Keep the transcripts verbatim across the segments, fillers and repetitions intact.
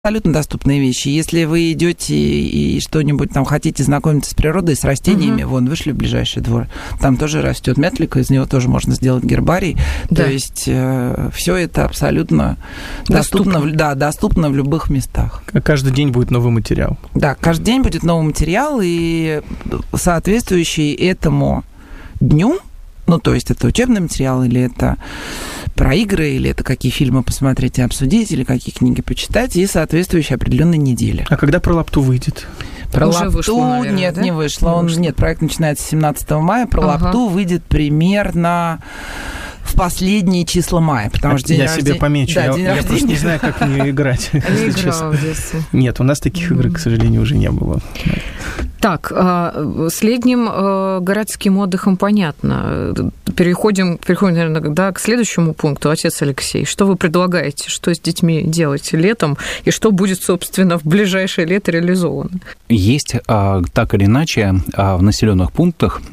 абсолютно доступные вещи. Если вы идете и что-нибудь там хотите знакомиться с природой, с растениями, угу. вон, вышли в ближайший двор, там тоже растет мятлик, из него тоже можно сделать гербарий. Да. То есть э, все это абсолютно доступно, доступно, да, доступно в любых местах. Каждый день будет новый материал. Да, каждый день будет новый материал, и соответствующий этому дню, ну, то есть это учебный материал, или это про игры, или это какие фильмы посмотреть и обсудить, или какие книги почитать, и соответствующие определенной недели. А когда про лапту выйдет? Про Уже лапту вышло, наверное, нет, да? не вышло. Не Он, вышло. Нет, проект начинается семнадцатого мая. Про ага. лапту выйдет примерно в последние числа мая, потому что день я рождения... себе помечу, да, я, я рождения... просто не знаю, как в нее играть. Не играла в детстве. Нет, у нас таких игр, к сожалению, уже не было. Так, с летним городским отдыхом понятно. Переходим, переходим, наверное, да, к следующему пункту. Отец Алексей, что вы предлагаете? Что с детьми делать летом? И что будет, собственно, в ближайшее лето реализовано? Есть, так или иначе, в населенных пунктах,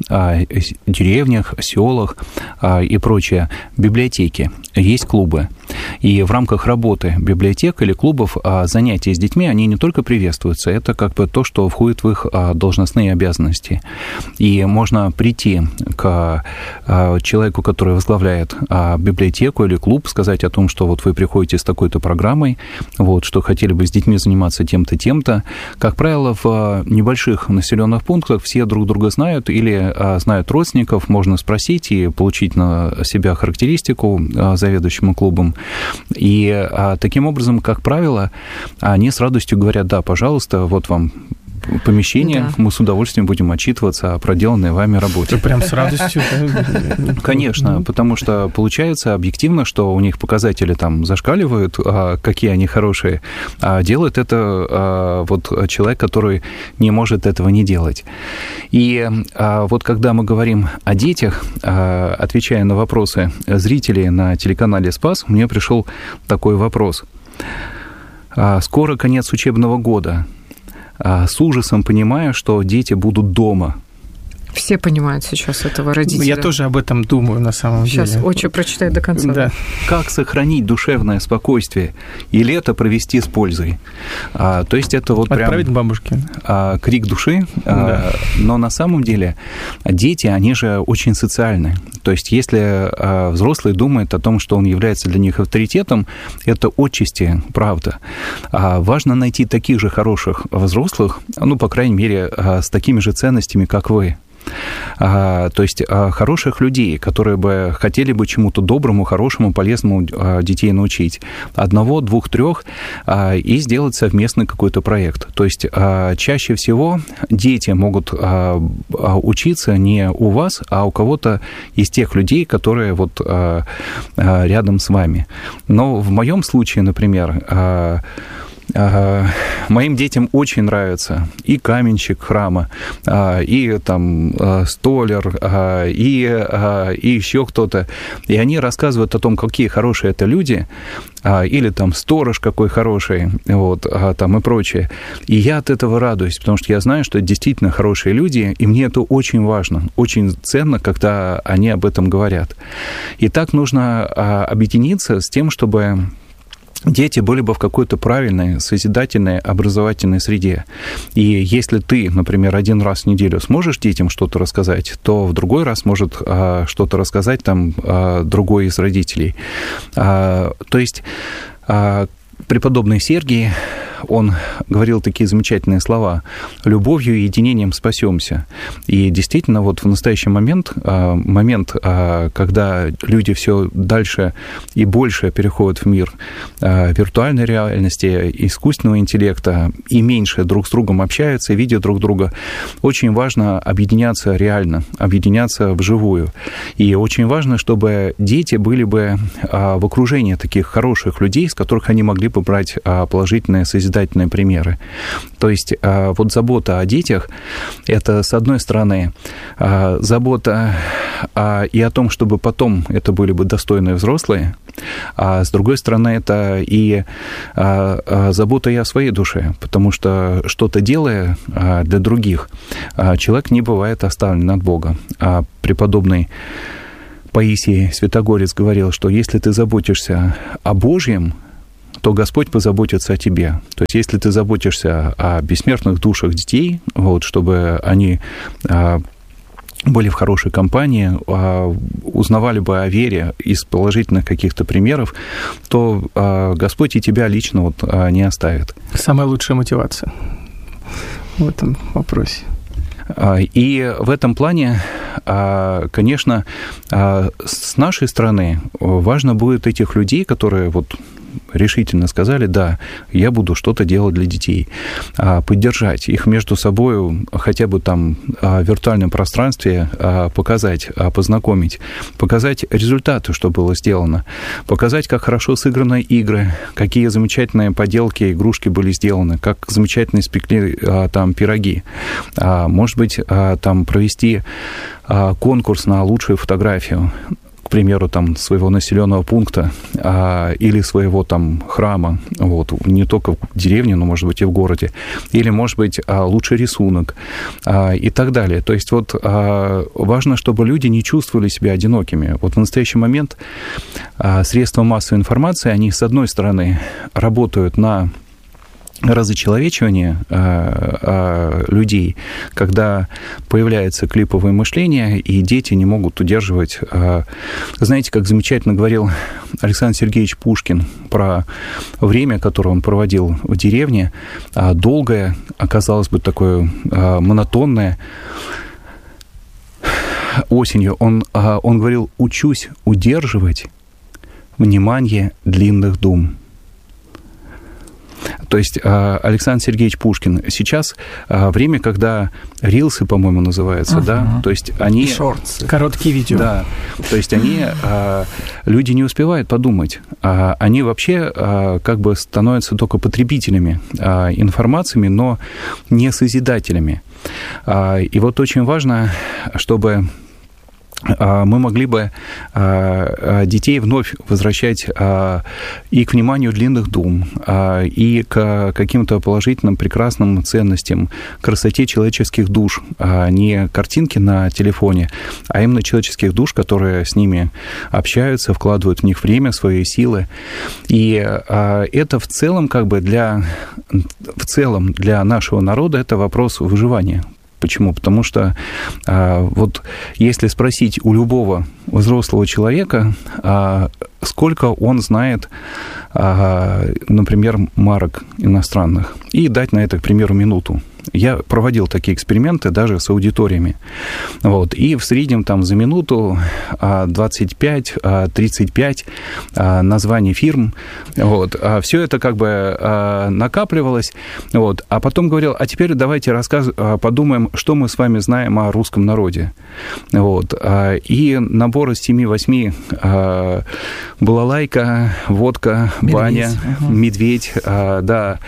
деревнях, селах и прочее библиотеки, есть клубы. И в рамках работы библиотек или клубов занятия с детьми, они не только приветствуются, это как бы то, что входит в их должностные обязанности. И можно прийти к человеку, который возглавляет библиотеку или клуб, сказать о том, что вот вы приходите с такой-то программой, вот, что хотели бы с детьми заниматься тем-то, тем-то. Как правило, в небольших населенных пунктах все друг друга знают или знают родственников, можно спросить и получить на себя характеристику заведующему клубом. И а, таким образом, как правило, они с радостью говорят: да, пожалуйста, вот вам помещение, да. мы с удовольствием будем отчитываться о проделанной вами работе. Это прям с радостью? Конечно, потому что получается объективно, что у них показатели там зашкаливают, какие они хорошие, а делает это вот человек, который не может этого не делать. И вот когда мы говорим о детях, отвечая на вопросы зрителей на телеканале «Спас», мне пришел такой вопрос. Скоро конец учебного года. С ужасом понимаю, что дети будут дома. Все понимают сейчас этого родителя. Я тоже об этом думаю, на самом сейчас деле. Сейчас отче прочитает до конца. Да. Как сохранить душевное спокойствие и лето провести с пользой? А, то есть это вот Отправить прям... бабушке. А, крик души. Да. А, но на самом деле дети, они же очень социальны. То есть если а, взрослый думает о том, что он является для них авторитетом, это отчасти правда. А, важно найти таких же хороших взрослых, ну, по крайней мере, а, с такими же ценностями, как вы. А, то есть а, хороших людей, которые бы хотели бы чему-то доброму, хорошему, полезному а, детей научить. Одного, двух, трех, а, и сделать совместный какой-то проект. То есть а, чаще всего дети могут а, а, учиться не у вас, а у кого-то из тех людей, которые вот а, а, рядом с вами. Но в моем случае, например, а, моим детям очень нравится и каменщик храма, и там столер, и, и еще кто-то. И они рассказывают о том, какие хорошие это люди, или там сторож какой хороший, вот, там и прочее. И я от этого радуюсь, потому что я знаю, что это действительно хорошие люди, и мне это очень важно, очень ценно, когда они об этом говорят. И так нужно объединиться с тем, чтобы дети были бы в какой-то правильной, созидательной, образовательной среде. И если ты, например, один раз в неделю сможешь детям что-то рассказать, то в другой раз может а, что-то рассказать там а, другой из родителей. А, то есть а, преподобный Сергий, он говорил такие замечательные слова: «Любовью и единением спасемся». И действительно, вот в настоящий момент, момент, когда люди все дальше и больше переходят в мир виртуальной реальности, искусственного интеллекта, и меньше друг с другом общаются, видят друг друга, очень важно объединяться реально, объединяться вживую. И очень важно, чтобы дети были бы в окружении таких хороших людей, с которых они могли бы брать положительные созидательные примеры. То есть вот забота о детях – это, с одной стороны, забота и о том, чтобы потом это были бы достойные взрослые, а с другой стороны, это и забота и о своей душе, потому что что-то делая для других, человек не бывает оставлен от Бога. А преподобный Паисий Святогорец говорил, что если ты заботишься о Божьем, то Господь позаботится о тебе. То есть если ты заботишься о бессмертных душах детей, вот, чтобы они были в хорошей компании, узнавали бы о вере из положительных каких-то примеров, то Господь и тебя лично вот не оставит. Самая лучшая мотивация в этом вопросе. И в этом плане, конечно, с нашей стороны важно будет этих людей, которые вот решительно сказали, да, я буду что-то делать для детей, поддержать их между собой хотя бы там в виртуальном пространстве, показать, познакомить, показать результаты, что было сделано, показать, как хорошо сыграны игры, какие замечательные поделки, игрушки были сделаны, как замечательно испекли там пироги. Может быть, там провести конкурс на лучшую фотографию, к примеру, там, своего населенного пункта а, или своего там храма, вот, не только в деревне, но, может быть, и в городе, или, может быть, а, лучший рисунок а, и так далее. То есть вот а, важно, чтобы люди не чувствовали себя одинокими. Вот в настоящий момент а, средства массовой информации, они, с одной стороны, работают на разочеловечивание э, э, людей, когда появляется клиповое мышление, и дети не могут удерживать... Э, знаете, как замечательно говорил Александр Сергеевич Пушкин про время, которое он проводил в деревне, э, долгое, оказалось бы, такое э, монотонное. Осенью он, э, он говорил: «Учусь удерживать внимание длинных дум». То есть Александр Сергеевич Пушкин. Сейчас время, когда рилсы, по-моему, называется, uh-huh. да, то есть они... Шортсы. Короткие видео. Да, то есть они, люди не успевают подумать. Они вообще как бы становятся только потребителями информациями, но не созидателями. И вот очень важно, чтобы... мы могли бы детей вновь возвращать и к вниманию длинных дум, и к каким-то положительным, прекрасным ценностям, красоте человеческих душ, не картинки на телефоне, а именно человеческих душ, которые с ними общаются, вкладывают в них время, свои силы. И это в целом как бы для, в целом для нашего народа это вопрос выживания. Почему? Потому что а, вот если спросить у любого взрослого человека, а, сколько он знает, а, например, марок иностранных, и дать на это, к примеру, минуту. Я проводил такие эксперименты даже с аудиториями. Вот, и в среднем там за минуту двадцать пять - тридцать пять названий фирм. Вот, все это как бы накапливалось. Вот, а потом говорил, а теперь давайте рассказ... подумаем, что мы с вами знаем о русском народе. Вот, и набор из семи-восьми: балалайка, водка, медведь. Баня, угу. медведь, да,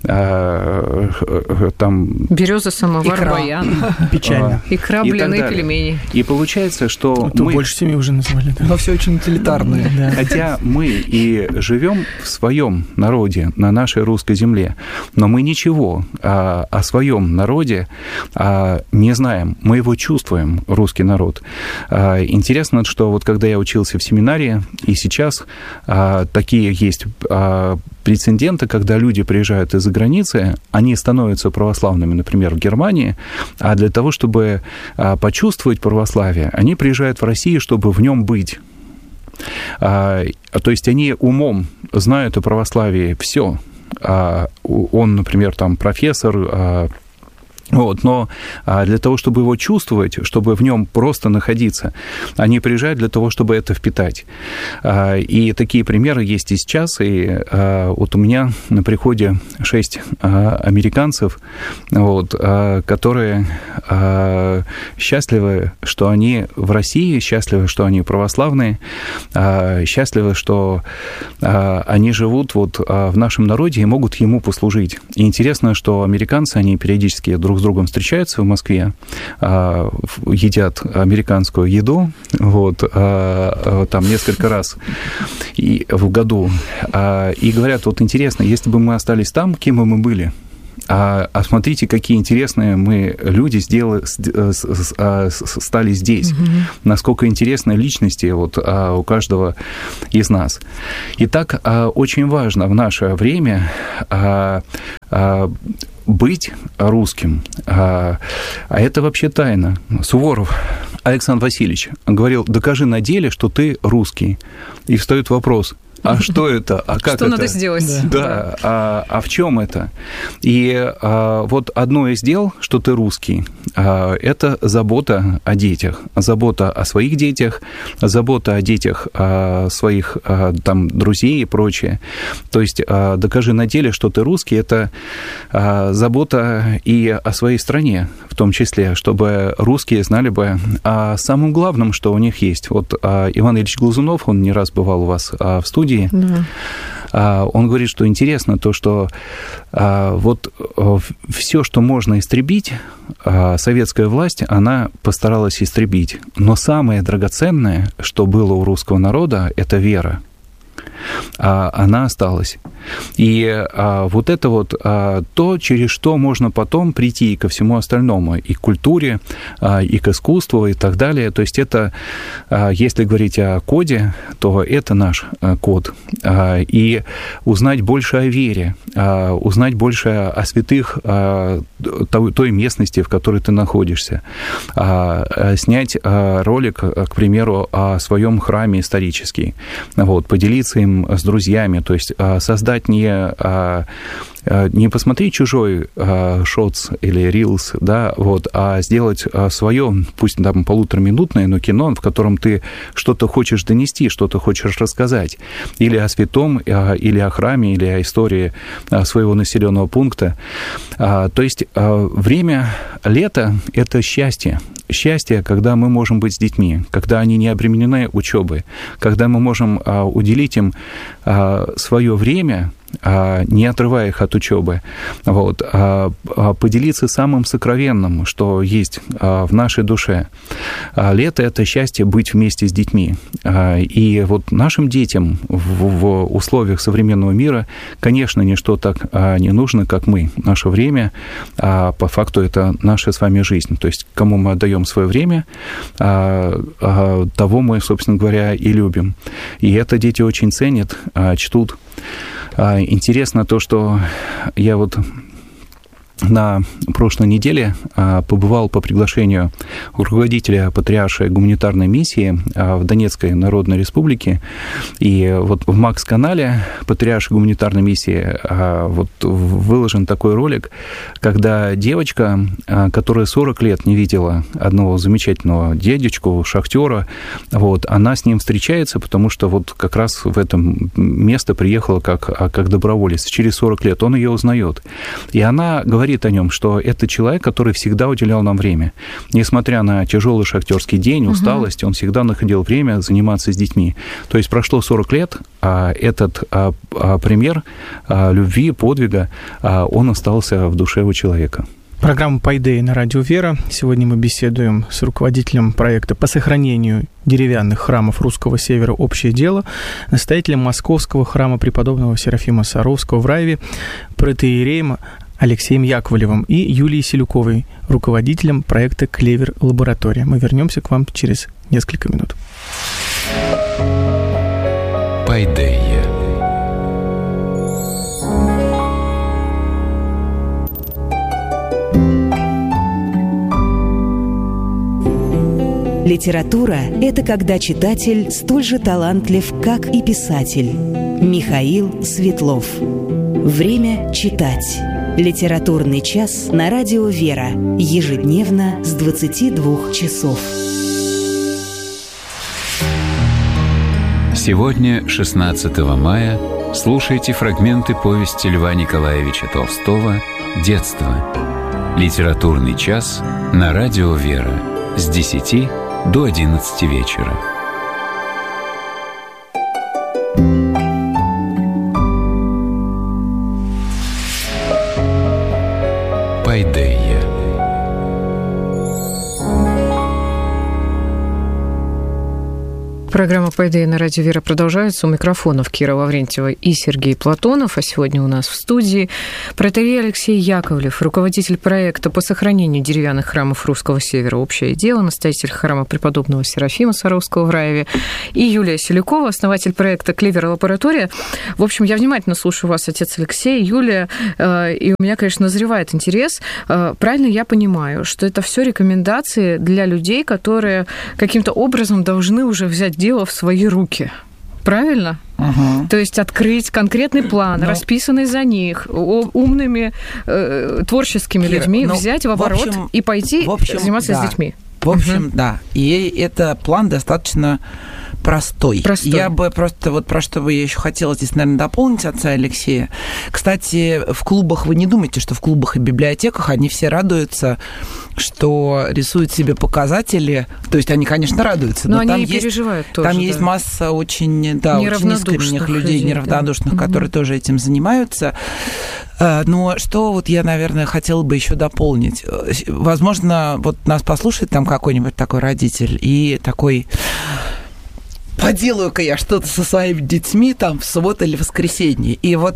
там... Береза, самовар, баян. Печально. Икра, блины, пельмени. И получается, что ну, мы... больше семи уже назвали. Да. Но все очень утилитарное. Да. Хотя мы и живем в своем народе, на нашей русской земле, но мы ничего а, о своем народе а, не знаем. Мы его чувствуем, русский народ. А, интересно, что вот когда я учился в семинарии, и сейчас а, такие есть... А, прецеденты, когда люди приезжают из-за границы, они становятся православными, например, в Германии, а для того, чтобы почувствовать православие, они приезжают в Россию, чтобы в нем быть. То есть они умом знают о православии все. Он, например, там профессор, вот, но для того, чтобы его чувствовать, чтобы в нем просто находиться, они приезжают для того, чтобы это впитать. И такие примеры есть и сейчас. И вот у меня на приходе шесть американцев, вот, которые счастливы, что они в России, счастливы, что они православные, счастливы, что они живут вот в нашем народе и могут ему послужить. И интересно, что американцы, они периодически друг с другом встречаются в Москве, едят американскую еду, вот, там несколько раз и в году, и говорят, вот интересно, если бы мы остались там, кем бы мы были? а, а смотрите, какие интересные мы люди сделали, стали здесь, угу. насколько интересные личности вот, а, у каждого из нас. Итак, а, очень важно в наше время а, а, быть русским, а, а это вообще тайна. Суворов Александр Васильевич говорил: докажи на деле, что ты русский. И встает вопрос: а что это? А как что это? Надо сделать? Да, да. А, а в чем это? И а, вот одно из дел, что ты русский, а, это забота о детях, забота о своих детях, забота о детях а, своих а, там друзей и прочее. То есть а, докажи на деле, что ты русский, это а, забота и о своей стране, в том числе, чтобы русские знали бы о самом главном, что у них есть. Вот а, Иван Ильич Глазунов, он не раз бывал у вас а, в студии. Да. Он говорит, что интересно то, что вот все, что можно истребить, советская власть, она постаралась истребить. Но самое драгоценное, что было у русского народа, это вера. Она осталась. И а, вот это вот а, то, через что можно потом прийти ко всему остальному, и к культуре, а, и к искусству, и так далее. То есть это, а, если говорить о коде, то это наш а, код. А, и узнать больше о вере, а, узнать больше о святых а, той, той местности, в которой ты находишься, а, а, снять а, ролик, к примеру, о своем храме исторический, вот, поделиться им с друзьями, то есть а, создать не, а, не посмотреть чужой а, шотс или рилс, да, вот, а сделать а, свое, пусть там полутораминутное, но кино, в котором ты что-то хочешь донести, что-то хочешь рассказать, или о святом, а, или о храме, или о истории а, своего населенного пункта. А, то есть а, время лета — это счастье. Счастье, когда мы можем быть с детьми, когда они не обременены учебой, когда мы можем а, уделить им а, свое время, а, не отрывая их от учебы, вот, а, а поделиться самым сокровенным, что есть а, в нашей душе. А, лето — это счастье быть вместе с детьми. А, и вот нашим детям в, в условиях современного мира, конечно, ничто так а, не нужно, как мы. Наше время, а, по факту, это наша с вами жизнь. То есть кому мы отдаем свое время, а, а, того мы, собственно говоря, и любим. И это дети очень ценят, а, чтут. Интересно то, что я вот на прошлой неделе побывал по приглашению руководителя патриаршей гуманитарной миссии в Донецкой Народной Республике. И вот в МАКС-канале патриаршей гуманитарной миссии вот выложен такой ролик, когда девочка, которая сорок лет не видела одного замечательного дядечку, шахтера, вот, она с ним встречается, потому что вот как раз в это место приехала как, как доброволец. Через сорок лет он ее узнает. И она говорит о нем, что это человек, который всегда уделял нам время. Несмотря на тяжелый шахтерский день, усталость, угу. он всегда находил время заниматься с детьми. То есть прошло сорок лет, а этот а, а, пример а, любви, подвига, а, он остался в душе у человека. Программа «Пайдей» на радио «Вера». Сегодня мы беседуем с руководителем проекта по сохранению деревянных храмов Русского Севера «Общее дело», настоятелем Московского храма преподобного Серафима Саровского в Раеве, протоиереем Алексеем Яковлевым и Юлией Селюковой, руководителем проекта «Клевер Лаборатория». Мы вернемся к вам через несколько минут. Пайдея. Литература – это когда читатель столь же талантлив, как и писатель. Михаил Светлов. Время читать. Литературный час на радио «Вера». Ежедневно с двадцати двух часов. Сегодня, шестнадцатого мая, слушайте фрагменты повести Льва Николаевича Толстого «Детство». Литературный час на радио «Вера» с десяти до одиннадцати вечера. Пайдея. Программа «По идее» на радио «Вера» продолжается. У микрофонов Кира Лаврентьева и Сергей Платонов. А сегодня у нас в студии протоиерей Алексей Яковлев, руководитель проекта по сохранению деревянных храмов Русского Севера «Общее дело», настоятель храма преподобного Серафима Саровского в Раеве, и Юлия Селюкова, основатель проекта «Клевер Лаборатория». В общем, я внимательно слушаю вас, отец Алексей, Юлия, и у меня, конечно, назревает интерес. Правильно я понимаю, что это все рекомендации для людей, которые каким-то образом должны уже взять дело в свои руки. Правильно? Угу. То есть открыть конкретный план, ну, расписанный за них, умными, э, творческими Кира, людьми, ну, взять в оборот в общем, и пойти в общем, заниматься да. с детьми. В общем, угу. да. И это план достаточно простой. простой. Я бы просто, вот про что бы я еще хотела здесь, наверное, дополнить отца Алексея. Кстати, в клубах, вы не думайте, что в клубах и библиотеках они все радуются, что рисуют себе показатели. То есть они, конечно, радуются, но, но они там и есть, переживают тоже. Там да. есть масса очень, да, очень искренних людей, людей неравнодушных, да. которые угу. тоже этим занимаются. Но что вот я, наверное, хотела бы еще дополнить. Возможно, вот нас послушает там какой-нибудь такой родитель и такой... Поделаю-ка я что-то со своими детьми там в субботу или воскресенье. И вот,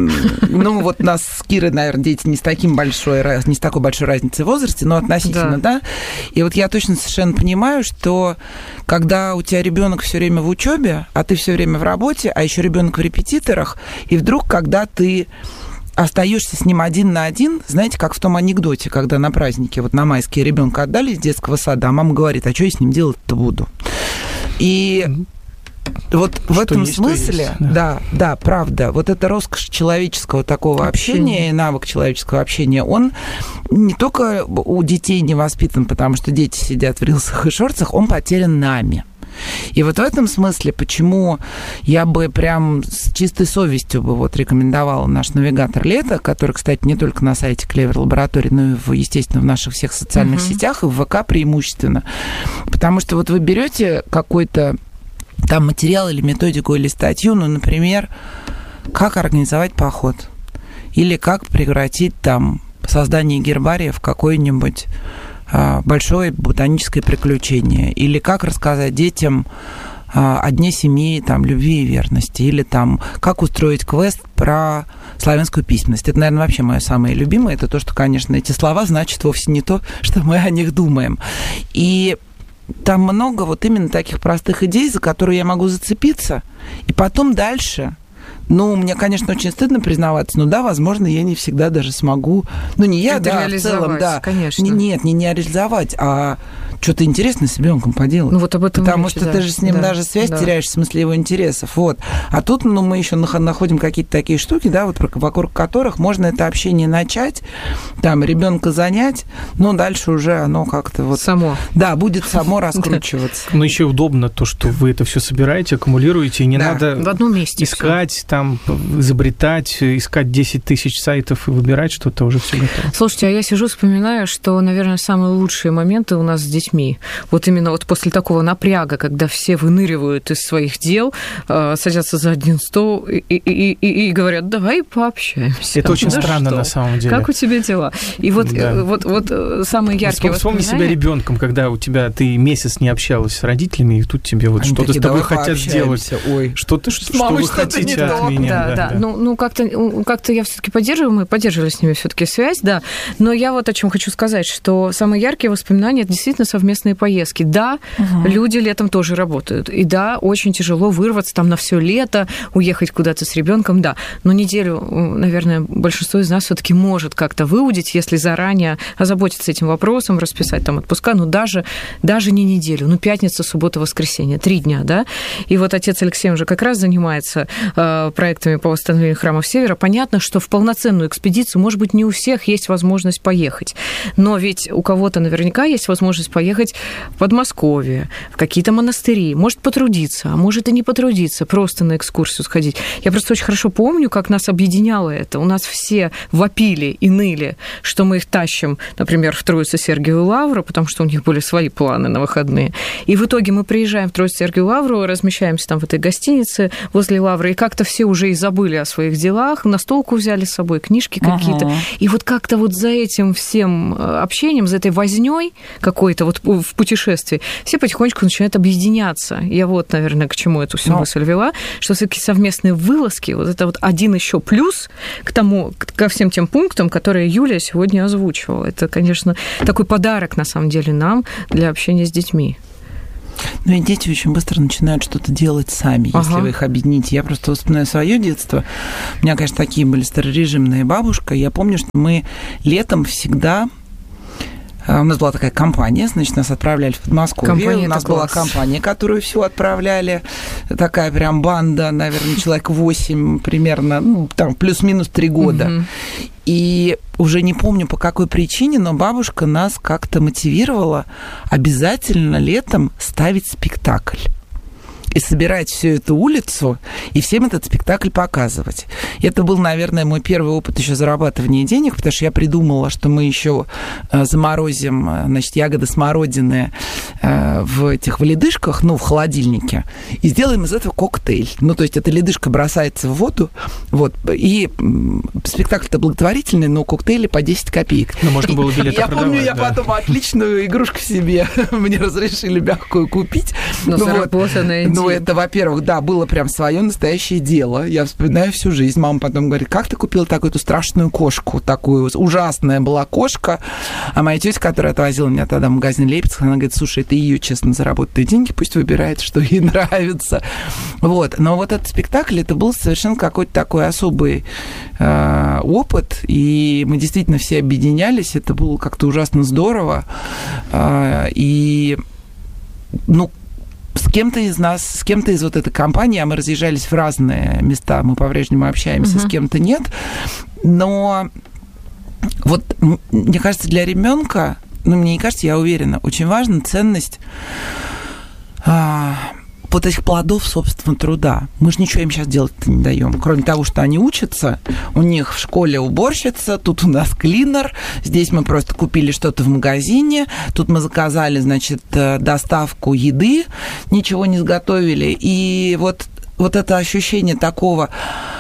ну, вот нас с Кирой, наверное, дети не с таким большой, не с такой большой разницей в возрасте, но относительно, да. да. И вот я точно совершенно понимаю, что когда у тебя ребенок все время в учебе, а ты все время в работе, а еще ребенок в репетиторах, и вдруг, когда ты остаешься с ним один на один, знаете, как в том анекдоте, когда на празднике, вот на майские ребенка отдали из детского сада, а мама говорит, а что я с ним делать-то буду? И вот что в этом есть, смысле, есть, да. да, да, правда, вот эта роскошь человеческого такого общения, общения и навык человеческого общения, он не только у детей не воспитан, потому что дети сидят в рилсах и шортсах, он потерян нами. И вот в этом смысле, почему я бы прям с чистой совестью бы вот рекомендовала наш навигатор лета, который, кстати, не только на сайте Клевер Лаборатории, но и, в, естественно, в наших всех социальных uh-huh. сетях и в ВК преимущественно. Потому что вот вы берете какой-то там материал или методику или статью, ну, например, как организовать поход или как превратить там создание гербария в какой-нибудь большое ботаническое приключение, или как рассказать детям о дне семьи, там, любви и верности, или там, как устроить квест про славянскую письменность. Это, наверное, вообще мое самое любимое. Это то, что, конечно, эти слова значат вовсе не то, что мы о них думаем. И там много вот именно таких простых идей, за которые я могу зацепиться, и потом дальше... Ну, мне, конечно, очень стыдно признаваться, но да, возможно, я не всегда даже смогу... Ну, не я, да, в целом, да. Конечно. Не, нет, не, не реализовать, а что-то интересное с ребенком поделать. Ну, вот об этом Потому речь, что да. ты же с ним да. даже связь да. теряешь в смысле его интересов. Вот. А тут, ну, мы еще находим какие-то такие штуки, да, вот вокруг которых можно это общение начать, там, ребенка занять, но дальше уже оно как-то вот... Само. Да, будет само раскручиваться. Но еще удобно то, что вы это все собираете, аккумулируете, и не надо в одном месте искать, там, изобретать, искать десять тысяч сайтов и выбирать что-то, уже все готово. Слушайте, а я сижу, вспоминаю, что, наверное, самые лучшие моменты у нас с детьми. Вот именно вот после такого напряга, когда все выныривают из своих дел, садятся за один стол и, и, и, и говорят, давай пообщаемся. Это очень да странно что? На самом деле. Как у тебя дела? И вот, да. вот, вот самые яркие воспоминания. Вспомни себя ребенком, когда у тебя ты месяц не общалась с родителями, и тут тебе вот Они что-то такие, с тобой хотят сделать. Ой. Что-то, что, что вы хотите от меня. Да, да, да. да. Ну, ну как-то, как-то я все-таки поддерживаю, мы поддерживали с ними все-таки связь, да. Но я вот о чем хочу сказать, что самые яркие воспоминания это действительно совместные поездки. Да, угу. люди летом тоже работают. И да, очень тяжело вырваться там на все лето, уехать куда-то с ребенком, да. Но неделю, наверное, большинство из нас все-таки может как-то выудить, если заранее озаботиться этим вопросом, расписать там отпуска, ну даже, даже не неделю, ну пятница, суббота, воскресенье, три дня, да. И вот отец Алексей уже как раз занимается э, проектами по восстановлению храмов Севера. Понятно, что в полноценную экспедицию, может быть, не у всех есть возможность поехать, но ведь у кого-то наверняка есть возможность поехать в Подмосковье, в какие-то монастыри, может потрудиться, а может и не потрудиться, просто на экскурсию сходить. Я просто очень хорошо помню, как нас объединяло это. У нас все вопили и ныли, что мы их тащим, например, в Троице-Сергиевую Лавру, потому что у них были свои планы на выходные. И в итоге мы приезжаем в Троице-Сергиевую Лавру, размещаемся там в этой гостинице возле Лавры, и как-то все уже и забыли о своих делах, настолку взяли с собой, книжки какие-то. Ага. И вот как-то вот за этим всем общением, за этой вознёй какой-то, вот вот в путешествии, все потихонечку начинают объединяться. Я вот, наверное, к чему эту всю Но... мысль вела, что все-таки совместные вылазки, вот это вот один еще плюс к тому, ко всем тем пунктам, которые Юлия сегодня озвучивала. Это, конечно, такой подарок, на самом деле, нам для общения с детьми. Ну и дети очень быстро начинают что-то делать сами, ага. если вы их объедините. Я просто вспоминаю свое детство. У меня, конечно, такие были старорежимные бабушка. Я помню, что мы летом всегда... У нас была такая компания, значит, нас отправляли в Подмосковье. Компания, у нас была компания, которую всю отправляли. Такая прям банда, наверное, человек восемь примерно, ну, там, плюс-минус три года. Угу. И уже не помню, по какой причине, но бабушка нас как-то мотивировала обязательно летом ставить спектакль. И собирать всю эту улицу, и всем этот спектакль показывать. И это был, наверное, мой первый опыт еще зарабатывания денег, потому что я придумала, что мы еще заморозим, значит, ягоды смородины в этих в ледышках, ну, в холодильнике, и сделаем из этого коктейль. Ну, то есть эта ледышка бросается в воду, вот, и спектакль-то благотворительный, но коктейли по десять копеек. Ну, можно было билеты я продавать, помню, я да. потом отличную игрушку себе мне разрешили мягкую купить. Но заработанная идея. Ну, это, во-первых, да, было прям свое настоящее дело. Я вспоминаю всю жизнь. Мама потом говорит, как ты купила такую-то страшную кошку? Такую ужасная была кошка. А моя тетя, которая отвозила меня тогда в магазин Лейпциг, она говорит, слушай, это ее честно заработанные деньги, пусть выбирает, что ей нравится. Вот. Но вот этот спектакль, это был совершенно какой-то такой особый э, опыт, и мы действительно все объединялись, это было как-то ужасно здорово. Э, и, ну, с кем-то из нас, с кем-то из вот этой компании, а мы разъезжались в разные места, мы по-прежнему общаемся, uh-huh. с кем-то нет, но вот мне кажется, для ребенка, ну, мне не кажется, я уверена, очень важна ценность а, вот этих плодов собственного труда. Мы же ничего им сейчас делать-то не даем. Кроме того, что они учатся, у них в школе уборщица, тут у нас клинер, здесь мы просто купили что-то в магазине, тут мы заказали, значит, доставку еды, ничего не сготовили. И вот, вот это ощущение такого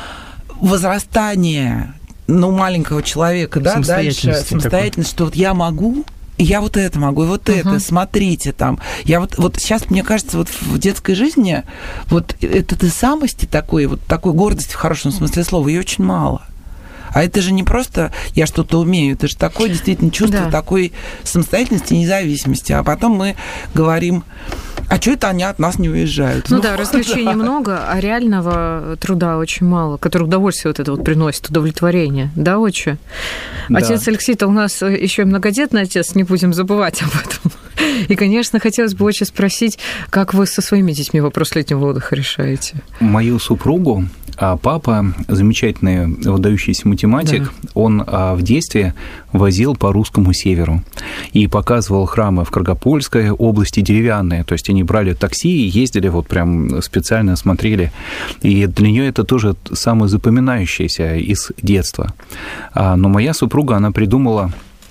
возрастания, ну, маленького человека, да, дальше самостоятельность, что вот я могу, и я вот это могу, и вот uh-huh. это, смотрите там. Я вот, вот сейчас, мне кажется, вот в детской жизни вот этой самости такой, вот такой гордости в хорошем смысле слова, ее очень мало. А это же не просто я что-то умею, это же такое действительно чувство да. такой самостоятельности и независимости. А потом мы говорим, а что это они от нас не уезжают? Ну, ну да, развлечений да. много, а реального труда очень мало, который удовольствие вот это вот приносит, удовлетворение. Да, отче? Да. Отец Алексей-то у нас еще и многодетный отец, не будем забывать об этом. И, конечно, хотелось бы очень спросить, как вы со своими детьми вопрос летнего отдыха решаете? Мою супругу, а папа, замечательный выдающийся математик, да. он в детстве возил по русскому северу и показывал храмы в Каргопольской области деревянные, то есть они брали такси и ездили вот прям специально смотрели, и для нее это тоже самое запоминающееся из детства. Но моя супруга, она придумала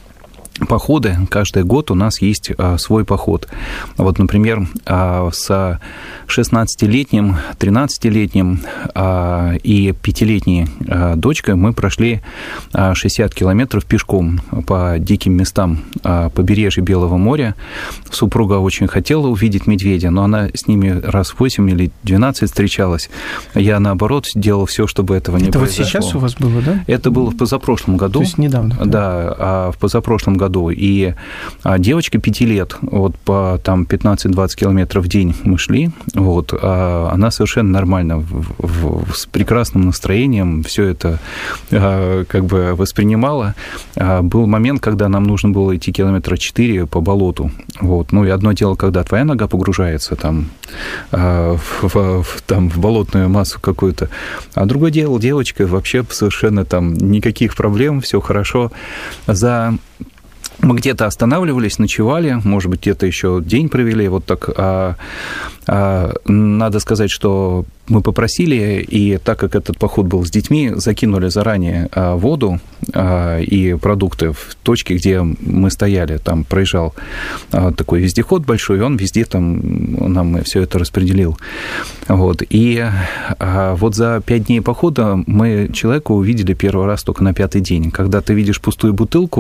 походы. Каждый год у нас есть а, свой поход. Вот, например, а, с шестнадцатилетним, тринадцатилетним а, и пятилетней а, дочкой мы прошли а, шестьдесят километров пешком по диким местам а, побережья Белого моря. Супруга очень хотела увидеть медведя, но она с ними раз восемь или двенадцать встречалась. Я, наоборот, делал все, чтобы этого не Это произошло. Это вот сейчас у вас было, да? Это было в позапрошлом году. То есть недавно? Да, да, в позапрошлом году. И девочка пяти лет, вот по там пятнадцать-двадцать километров в день мы шли, вот, а она совершенно нормально, в, в, с прекрасным настроением все это а, как бы воспринимала. А, был момент, когда нам нужно было идти километра четыре по болоту, вот, ну и одно дело, когда твоя нога погружается там, а, в, в, там, в болотную массу какую-то, а другое дело, девочка вообще совершенно там никаких проблем, все хорошо. За Мы где-то останавливались, ночевали, может быть, где-то еще день провели, вот так. А, а, надо сказать, что мы попросили, и так как этот поход был с детьми, закинули заранее а, воду а, и продукты в точке, где мы стояли. Там проезжал а, такой вездеход большой, и он везде там нам все это распределил. Вот. И а, вот за пять дней похода мы человека увидели первый раз только на пятый день. Когда ты видишь пустую бутылку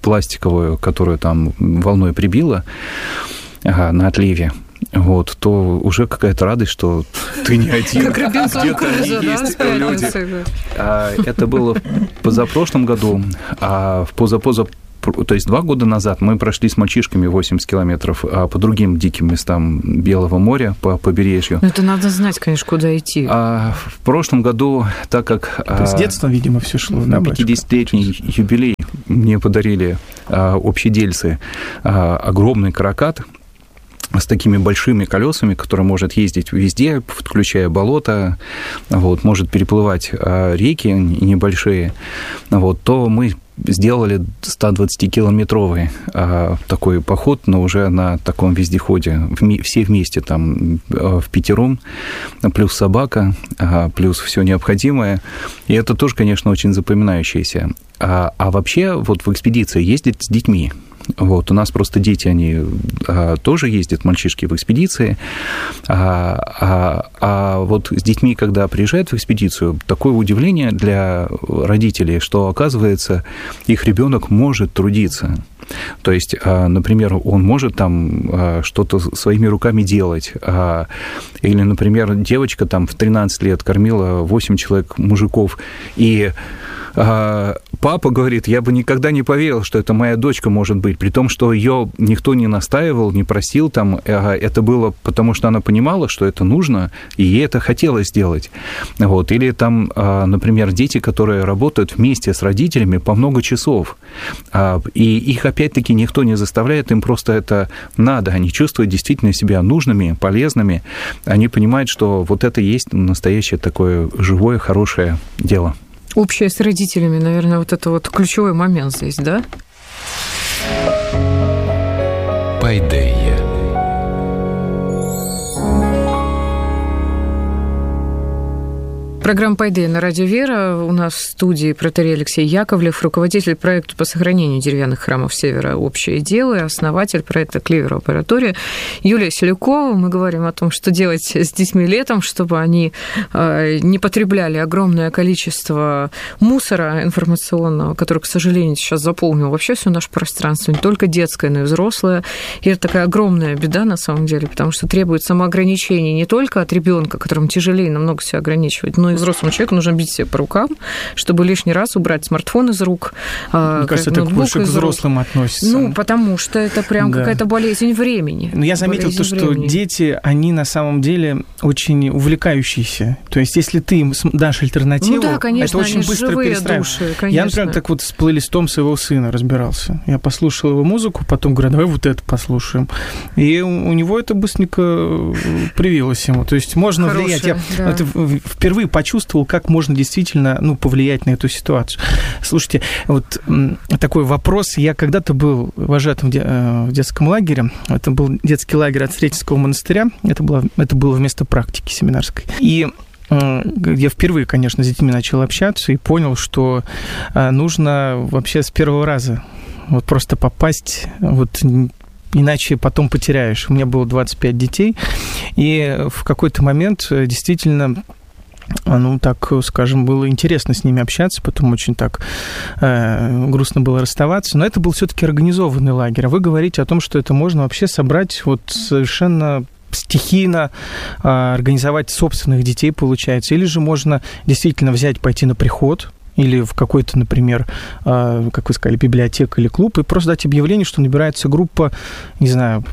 пластиковую, которую там волной прибило ага, на отливе, вот, то уже какая-то радость, что ты не один. Как Робинсон Крузо, да, с пятницы. Это было в позапрошлом году, а в позапоза то есть два года назад мы прошли с мальчишками восемьдесят километров по другим диким местам Белого моря, по побережью. Это надо знать, конечно, куда идти. А в прошлом году, так как... То с детства, видимо, все шло. На пятидесятилетний юбилей мне подарили а, общедельцы а, огромный каракат с такими большими колесами, который может ездить везде, включая болото, вот, может переплывать а, реки небольшие, вот, то мы сделали сто двадцатикилометровый а, такой поход, но уже на таком вездеходе, все вместе там в пятером, плюс собака, а, плюс все необходимое, и это тоже, конечно, очень запоминающееся. А, а вообще вот в экспедиции ездить с детьми. Вот, у нас просто дети, они а, тоже ездят, мальчишки, в экспедиции, а, а, а вот с детьми, когда приезжают в экспедицию, такое удивление для родителей, что, оказывается, их ребенок может трудиться. То есть, например, он может там что-то своими руками делать. Или, например, девочка там в тринадцать лет кормила восемь человек мужиков, и папа говорит, я бы никогда не поверил, что это моя дочка может быть, при том, что ее никто не настаивал, не просил, там, это было потому, что она понимала, что это нужно, и ей это хотелось сделать. Вот. Или там, например, дети, которые работают вместе с родителями по много часов, и их опять-таки никто не заставляет, им просто это надо, они чувствуют действительно себя нужными, полезными, они понимают, что вот это и есть настоящее такое живое, хорошее дело. Общее с родителями, наверное, вот это вот ключевой момент здесь, да? Пайдея. Программа «Пайдея» на радио «Вера». У нас в студии протоиерей Алексей Яковлев, руководитель проекта по сохранению деревянных храмов Севера «Общее дело» и основатель проекта «Клевер Лаборатория» Юлия Селюкова. Мы говорим о том, что делать с детьми летом, чтобы они не потребляли огромное количество мусора информационного, который, к сожалению, сейчас заполнил вообще все наше пространство, не только детское, но и взрослое. И это такая огромная беда на самом деле, потому что требует самоограничения не только от ребенка, которому тяжелее намного себя ограничивать, но и взрослому человеку нужно бить себя по рукам, чтобы лишний раз убрать смартфон из рук. Мне кажется, это больше к взрослым рук. Относится. Ну, потому что это прям да. какая-то болезнь времени. Но я заметил болезнь то, что времени. Дети, они на самом деле очень увлекающиеся. То есть, если ты им дашь альтернативу, ну, да, конечно, это очень быстро перестраивается. Я, например, так вот с плейлистом своего сына разбирался. Я послушал его музыку, потом говорю, давай вот это послушаем. И у него это быстренько привилось ему. То есть, можно Хорошая, влиять. Я да. это впервые почувствовал, как можно действительно ну, повлиять на эту ситуацию. Слушайте, вот такой вопрос. Я когда-то был вожатым в детском лагере. Это был детский лагерь от Сретенского монастыря. Это было, это было вместо практики семинарской. И я впервые, конечно, с детьми начал общаться и понял, что нужно вообще с первого раза вот просто попасть... Вот, иначе потом потеряешь. У меня было двадцать пять детей, и в какой-то момент действительно... Ну, так, скажем, было интересно с ними общаться, потом очень так э, грустно было расставаться. Но это был все-таки организованный лагерь. А вы говорите о том, что это можно вообще собрать вот совершенно стихийно, э, организовать собственных детей, получается. Или же можно действительно взять, пойти на приход, или в какой-то, например, э, как вы сказали, библиотека или клуб, и просто дать объявление, что набирается группа, не знаю,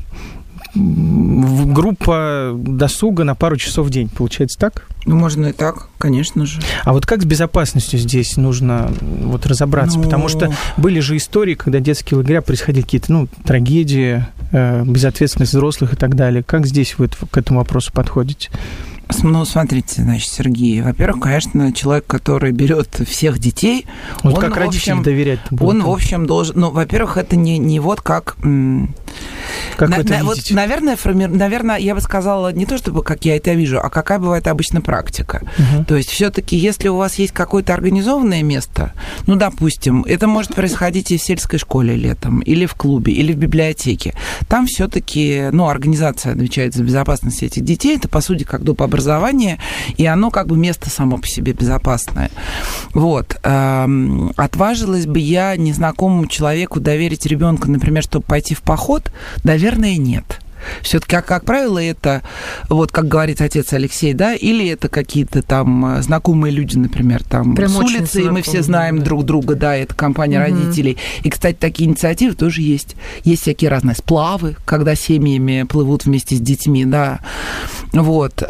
группа досуга на пару часов в день. Получается так? Ну, можно и так, конечно же. А вот как с безопасностью здесь нужно вот разобраться? Ну... Потому что были же истории, когда детские лагеря происходили какие-то, ну, трагедии, э, безответственность взрослых и так далее. Как здесь вы к этому вопросу подходите? Ну, смотрите, значит, Сергей, во-первых, конечно, человек, который берет всех детей, вот он, как родителям доверять он, в общем, должен... Ну, во-первых, это не, не вот как... Как на, вы это на, видите? Вот, наверное, форми... наверное, я бы сказала, не то чтобы как я это вижу, а какая бывает обычно практика. Uh-huh. То есть все-таки, если у вас есть какое-то организованное место, ну, допустим, это может происходить и в сельской школе летом, или в клубе, или в библиотеке. Там все-таки, ну, организация отвечает за безопасность этих детей. Это, по сути, как доп. Образование, и оно как бы место само по себе безопасное. Вот. Отважилась бы я незнакомому человеку доверить ребенка, например, чтобы пойти в поход? Наверное, нет. Все-таки, как, как правило, это, вот как говорит отец Алексей, да, или это какие-то там знакомые люди, например, там прям с улицы, и мы все знаем да. друг друга, да, это компания угу. родителей. И, кстати, такие инициативы тоже есть. Есть всякие разные сплавы, когда семьями плывут вместе с детьми, да. Вот.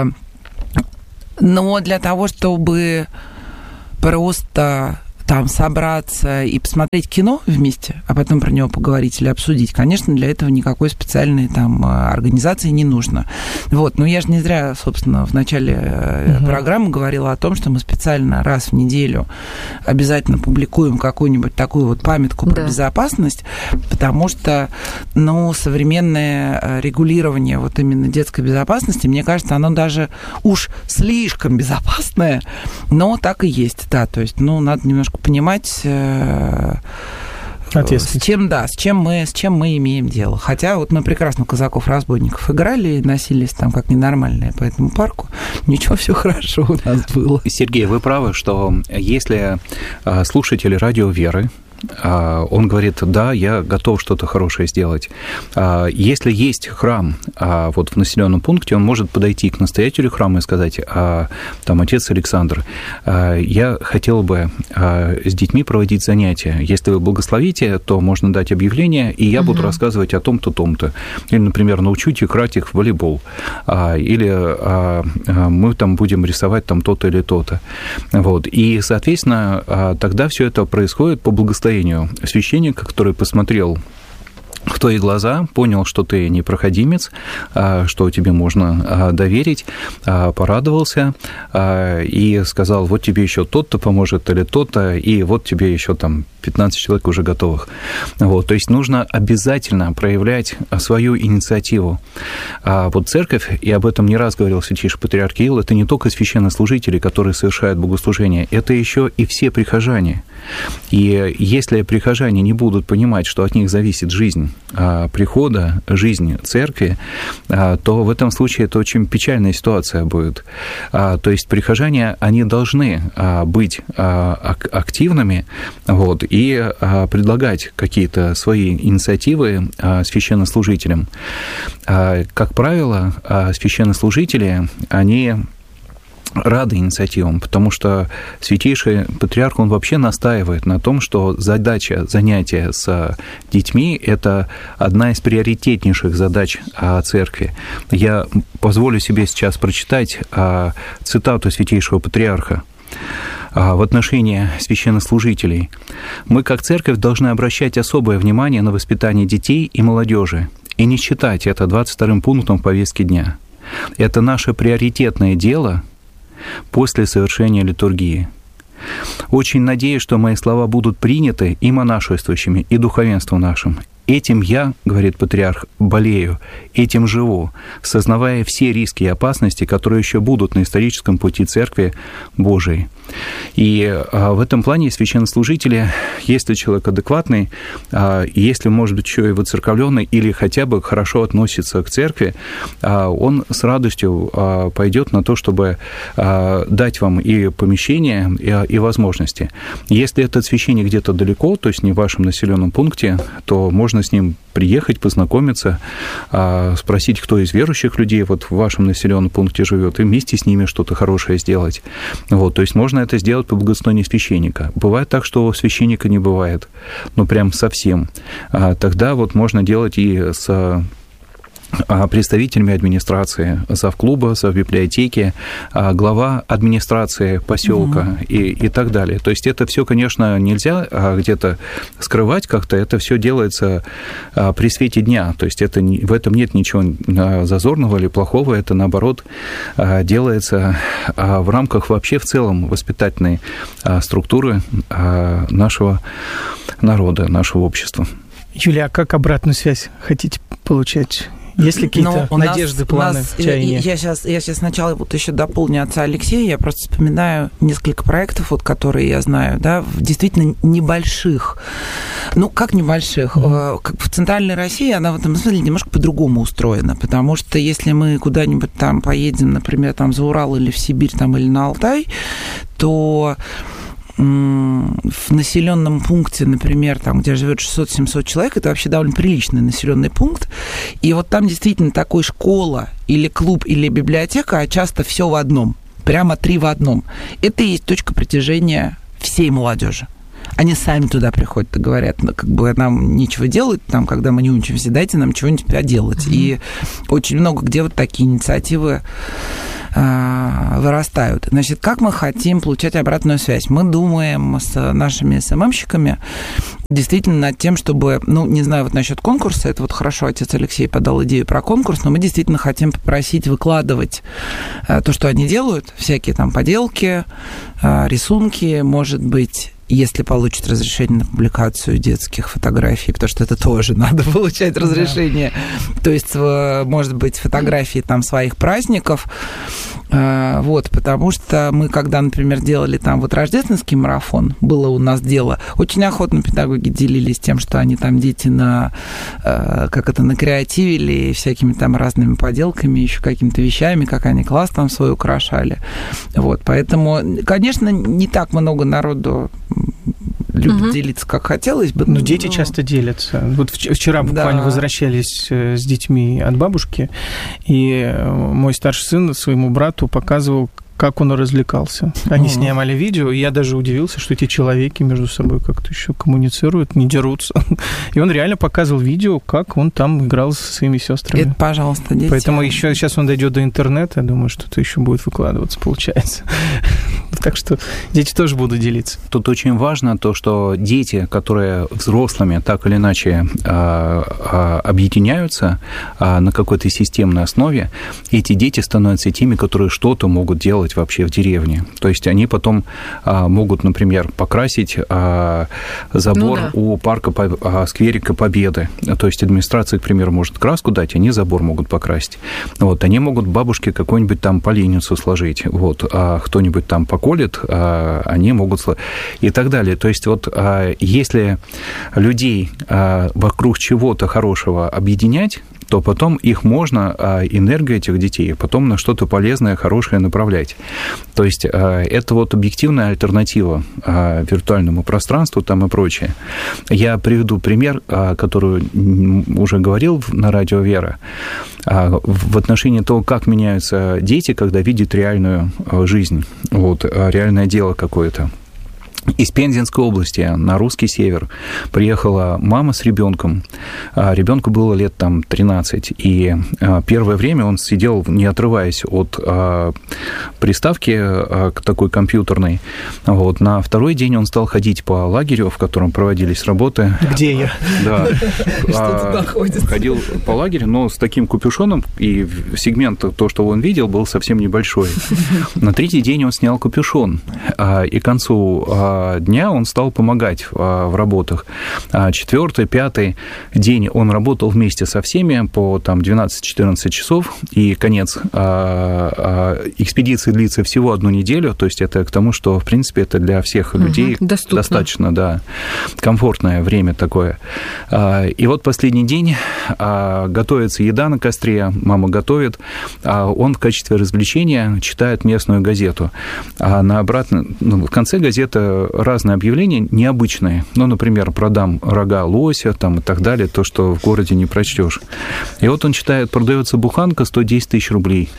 Но для того, чтобы просто там собраться и посмотреть кино вместе, а потом про него поговорить или обсудить, конечно, для этого никакой специальной там организации не нужно. Вот, но я же не зря, собственно, в начале uh-huh. программы говорила о том, что мы специально раз в неделю обязательно публикуем какую-нибудь такую вот памятку про да. безопасность, потому что, ну, современное регулирование вот именно детской безопасности, мне кажется, оно даже уж слишком безопасное, но так и есть, да, то есть, ну, надо немножко понимать, э, с чем, да, с чем мы, с чем мы имеем дело. Хотя вот мы прекрасно казаков-разбойников играли, носились там как ненормальные по этому парку. Ничего, все хорошо у нас было. Сергей, вы правы, что если слушатели радио Веры, он говорит, да, я готов что-то хорошее сделать. Если есть храм вот в населенном пункте, он может подойти к настоятелю храма и сказать, там, отец Александр, я хотел бы с детьми проводить занятия. Если вы благословите, то можно дать объявление, и я угу. буду рассказывать о том-то, том-то. Или, например, научить играть их в волейбол. Или мы там будем рисовать там то-то или то-то. Вот. И, соответственно, тогда все это происходит по благословению священника, который посмотрел в твои глаза, понял, что ты непроходимец, что тебе можно доверить, порадовался и сказал, вот тебе еще тот-то поможет или тот-то, и вот тебе еще там пятнадцать человек уже готовых. Вот, то есть нужно обязательно проявлять свою инициативу. Вот церковь, и об этом не раз говорил святейший патриарх Кирилл, это не только священнослужители, которые совершают богослужение, это еще и все прихожане. И если прихожане не будут понимать, что от них зависит жизнь прихода, жизнь церкви, то в этом случае это очень печальная ситуация будет. То есть прихожане, они должны быть активными, вот, и предлагать какие-то свои инициативы священнослужителям. Как правило, священнослужители, они рады инициативам, потому что святейший патриарх, он вообще настаивает на том, что задача занятия с детьми – это одна из приоритетнейших задач церкви. Я позволю себе сейчас прочитать цитату святейшего патриарха в отношении священнослужителей. «Мы, как церковь, должны обращать особое внимание на воспитание детей и молодежи и не считать это двадцать вторым пунктом повестки дня. Это наше приоритетное дело после совершения литургии. Очень надеюсь, что мои слова будут приняты и монашествующими, и духовенством нашим. Этим я, говорит патриарх, болею, этим живу, сознавая все риски и опасности, которые еще будут на историческом пути Церкви Божией». И в этом плане священнослужители, если человек адекватный, если, может быть, еще и воцерковленный, или хотя бы хорошо относится к церкви, он с радостью пойдет на то, чтобы дать вам и помещение, и возможности. Если этот священник где-то далеко, то есть не в вашем населенном пункте, то можно с ним приехать, познакомиться, спросить, кто из верующих людей вот в вашем населенном пункте живет, и вместе с ними что-то хорошее сделать. Вот, то есть можно это сделать по благословению священника. Бывает так, что священника не бывает, ну прям совсем. Тогда вот можно делать и с представителями администрации завклуба, завбиблиотеки, глава администрации поселка mm-hmm. и, и так далее. То есть это все, конечно, нельзя где-то скрывать как-то, это все делается при свете дня. То есть это, в этом нет ничего зазорного или плохого, это, наоборот, делается в рамках вообще в целом воспитательной структуры нашего народа, нашего общества. Юлия, а как обратную связь хотите получать? Есть ли какие-то Но надежды, нас, планы нас, в чаянии? Я сейчас, я сейчас сначала вот еще дополню отца Алексея. Я просто вспоминаю несколько проектов, вот, которые я знаю, да, действительно небольших. Ну, как небольших? Mm-hmm. Как в Центральной России она в этом смысле немножко по-другому устроена, потому что если мы куда-нибудь там поедем, например, там за Урал или в Сибирь там, или на Алтай, то в населенном пункте, например, там, где живет шестьсот-семьсот человек, это вообще довольно приличный населенный пункт. И вот там действительно такой школа или клуб или библиотека, а часто все в одном, прямо три в одном. Это и есть точка притяжения всей молодежи. Они сами туда приходят и говорят, ну, как бы нам нечего делать, там, когда мы не учимся, дайте нам чего-нибудь поделать. Mm-hmm. И очень много где вот такие инициативы вырастают. Значит, как мы хотим получать обратную связь? Мы думаем с нашими эс эм эм-щиками действительно над тем, чтобы, ну, не знаю, вот насчет конкурса, это вот хорошо, отец Алексей подал идею про конкурс, но мы действительно хотим попросить выкладывать то, что они делают, всякие там поделки, рисунки, может быть, если получат разрешение на публикацию детских фотографий, потому что это тоже надо получать разрешение. Да. То есть, может быть, фотографии там своих праздников. Вот, потому что мы, когда, например, делали там вот рождественский марафон, было у нас дело, очень охотно педагоги делились тем, что они там дети на, как это, накреативили всякими там разными поделками, еще какими-то вещами, как они класс там свой украшали. Вот, поэтому, конечно, не так много народу любят угу. делиться, как хотелось бы. Но, но дети часто делятся. Вот вчера буквально да. возвращались с детьми от бабушки, и мой старший сын своему брату показывал, как он развлекался. Они uh-huh. снимали видео, и я даже удивился, что эти человеки между собой как-то еще коммуницируют, не дерутся. И он реально показывал видео, как он там играл со своими сестрами. Это, пожалуйста, дети. Поэтому еще сейчас он дойдет до интернета, я думаю, что это еще будет выкладываться, получается. Так что дети тоже будут делиться. Тут очень важно то, что дети, которые взрослыми так или иначе объединяются на какой-то системной основе, эти дети становятся теми, которые что-то могут делать вообще в деревне. То есть они потом а, могут, например, покрасить а, забор ну, да. у парка а, скверика Победы. То есть администрация, к примеру, может краску дать, они забор могут покрасить. Вот, они могут бабушке какую-нибудь там поленницу сложить. Вот, а кто-нибудь там поколет, а, они могут сложить. И так далее. То есть вот а, если людей а, вокруг чего-то хорошего объединять, то потом их можно, энергию этих детей, потом на что-то полезное, хорошее направлять. То есть это вот объективная альтернатива виртуальному пространству там и прочее. Я приведу пример, который уже говорил на радио «Вера», в отношении того, как меняются дети, когда видят реальную жизнь, вот, реальное дело какое-то. Из Пензенской области на русский север приехала мама с ребенком. Ребенку было лет там тринадцать, и первое время он сидел, не отрываясь от приставки такой компьютерной. Вот. На второй день он стал ходить по лагерю, в котором проводились работы. Где я? Да. Что тут находится? Ходил по лагерю, но с таким капюшоном, и сегмент, то, что он видел, был совсем небольшой. На третий день он снял капюшон, и к концу дня он стал помогать в работах. Четвертый, пятый день он работал вместе со всеми по там, двенадцать-четырнадцать часов, и конец экспедиции длится всего одну неделю, то есть это к тому, что, в принципе, это для всех людей угу, достаточно да, комфортное время такое. И вот последний день готовится еда на костре, мама готовит, он в качестве развлечения читает местную газету. А на обратном, ну, в конце газеты разные объявления необычные. Ну, например, продам рога лося там, и так далее, то, что в городе не прочтешь. И вот он читает, продается буханка сто десять тысяч рублей.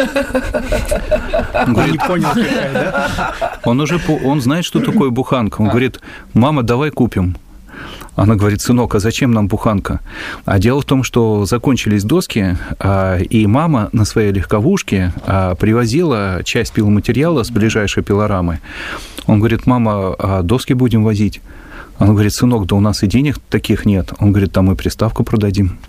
Он говорит, не понял, какая, да? Он уже он знает, что такое буханка. Он говорит, мама, давай купим. Она говорит, сынок, а зачем нам буханка? А дело в том, что закончились доски, и мама на своей легковушке привозила часть пиломатериала с ближайшей пилорамы. Он говорит, мама, а доски будем возить? Она говорит, сынок, да у нас и денег таких нет. Он говорит, там мы приставку продадим.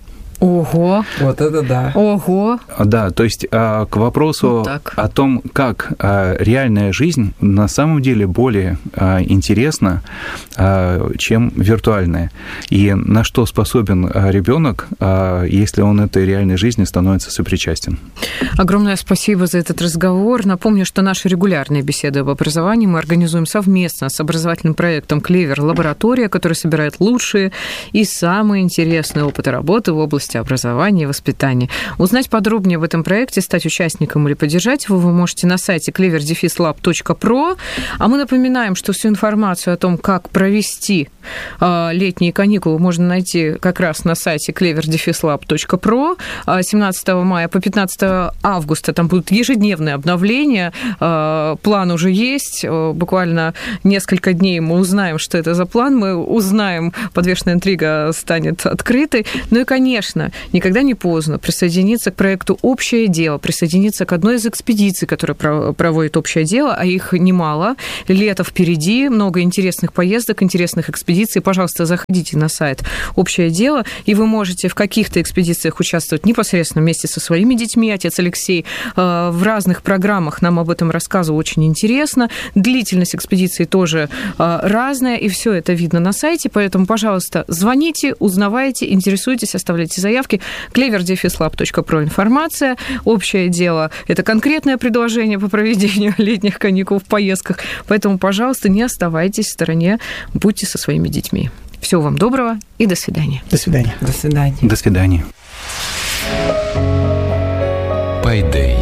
Ого! Вот это да. Ого! Да, то есть к вопросу вот о том, как реальная жизнь на самом деле более интересна, чем виртуальная. И на что способен ребенок, если он этой реальной жизни становится сопричастен. Огромное спасибо за этот разговор. Напомню, что наши регулярные беседы об образовании мы организуем совместно с образовательным проектом «Клевер Лаборатория», который собирает лучшие и самые интересные опыты работы в области образования и воспитания. Узнать подробнее об этом проекте, стать участником или поддержать его вы можете на сайте клевер дефис лаб точка про. А мы напоминаем, что всю информацию о том, как провести летние каникулы, можно найти как раз на сайте клевер дефис лаб точка про. семнадцатого мая по пятнадцатого августа там будут ежедневные обновления. План уже есть. Буквально несколько дней мы узнаем, что это за план. Мы узнаем, подвешенная интрига станет открытой. Ну и, конечно, никогда не поздно присоединиться к проекту «Общее дело», присоединиться к одной из экспедиций, которая проводит «Общее дело», а их немало. Лето впереди, много интересных поездок, интересных экспедиций. Пожалуйста, заходите на сайт «Общее дело», и вы можете в каких-то экспедициях участвовать непосредственно вместе со своими детьми. Отец Алексей в разных программах нам об этом рассказывал, очень интересно. Длительность экспедиции тоже разная, и все это видно на сайте, поэтому, пожалуйста, звоните, узнавайте, интересуйтесь, оставляйте заявки. клевер дефис лаб точка про информация. «Общее дело» — это конкретное предложение по проведению летних каникул в поездках, поэтому, пожалуйста, не оставайтесь в стороне, будьте со своими детьми. Всего вам доброго и до свидания. До свидания. До свидания. До свидания. Пай Дэй.